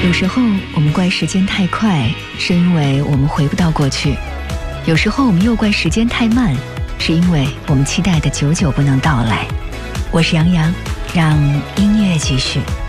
有时候我们怪时间太快，是因为我们回不到过去；有时候我们又怪时间太慢，是因为我们期待的久久不能到来。我是杨洋，让音乐继续。